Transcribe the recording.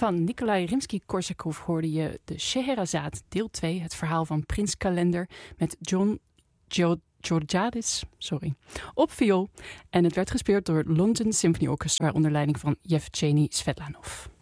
Van Nikolai Rimsky-Korsakov hoorde je de Scheherazade, deel 2, het verhaal van Prins Kalender met John Georgiadis op viool. En het werd gespeeld door het London Symphony Orchestra onder leiding van Yevgeny Svetlanov.